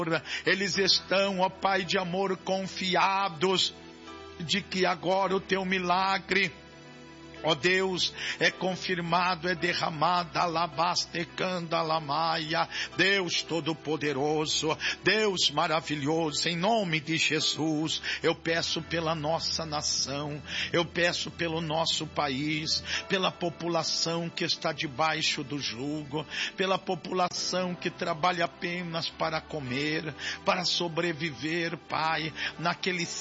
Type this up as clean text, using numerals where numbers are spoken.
Eles estão, ó Pai de amor, confiados de que agora o teu milagre, ó Deus, é confirmado, é derramado, alabastecando a lamaia. Deus Todo-Poderoso, Deus maravilhoso, em nome de Jesus, eu peço pela nossa nação, eu peço pelo nosso país, pela população que está debaixo do jugo, pela população que trabalha apenas para comer, para sobreviver, Pai, naquele